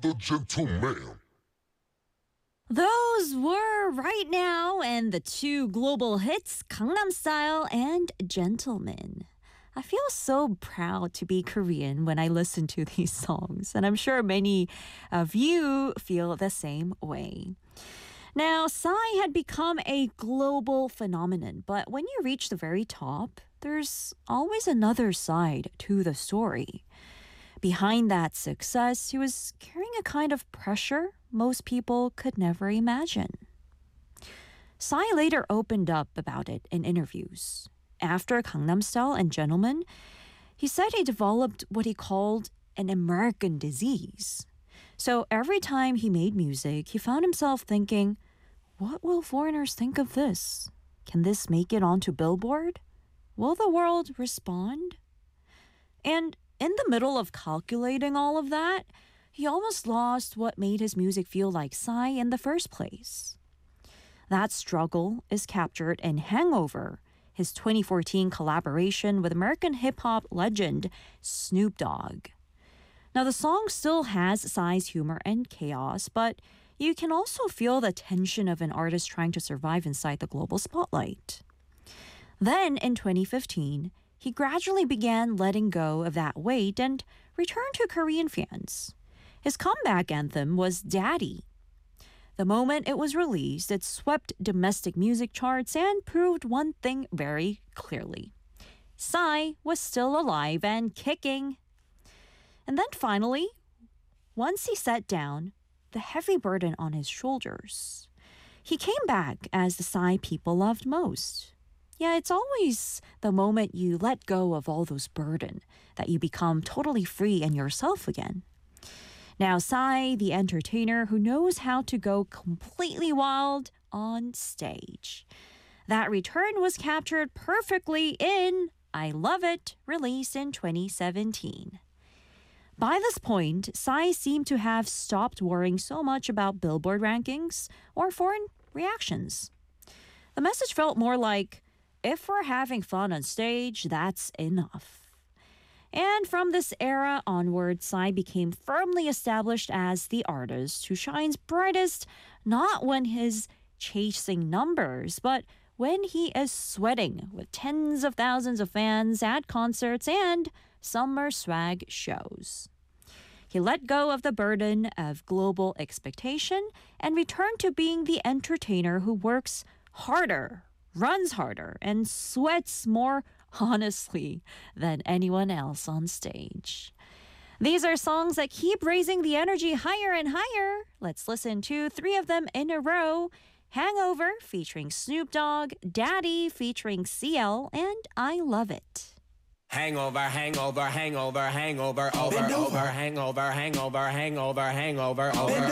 the gentleman. Those were Right Now and the two global hits, Gangnam Style and Gentleman. I feel so proud to be Korean when I listen to these songs, and I'm sure many of you feel the same way. Now, Psy had become a global phenomenon, but when you reach the very top, there's always another side to the story. Behind that success, he was carrying a kind of pressure most people could never imagine. Psy later opened up about it in interviews. After Gangnam Style and Gentleman, he said he developed what he called an American disease. So every time he made music, he found himself thinking, what will foreigners think of this? Can this make it onto Billboard? Will the world respond? And in the middle of calculating all of that, he almost lost what made his music feel like Psy in the first place. That struggle is captured in Hangover, his 2014 collaboration with American hip-hop legend Snoop Dogg. Now, the song still has Psy's humor and chaos, but you can also feel the tension of an artist trying to survive inside the global spotlight. Then, in 2015, he gradually began letting go of that weight and returned to Korean fans. His comeback anthem was Daddy. The moment it was released, it swept domestic music charts and proved one thing very clearly. Psy was still alive and kicking. And then finally, once he sat down, the heavy burden on his shoulders, he came back as the Psy people loved most. Yeah, it's always the moment you let go of all those burden that you become totally free and yourself again. Now, Psy, the entertainer who knows how to go completely wild on stage. That return was captured perfectly in I Love It, released in 2017. By this point, Psy seemed to have stopped worrying so much about Billboard rankings or foreign reactions. The message felt more like, if we're having fun on stage, that's enough. And from this era onward, Psy became firmly established as the artist who shines brightest not when he's chasing numbers, but when he is sweating with tens of thousands of fans at concerts and summer swag shows. He let go of the burden of global expectation and returned to being the entertainer who works harder, runs harder, and sweats more honestly than anyone else on stage. These are songs that keep raising the energy higher and higher. Let's listen to three of them in a row. Hangover featuring Snoop Dogg, Daddy featuring CL, and I Love It. Hangover, hangover, hangover, hangover, over, over, hangover, hangover, hangover, hangover, over.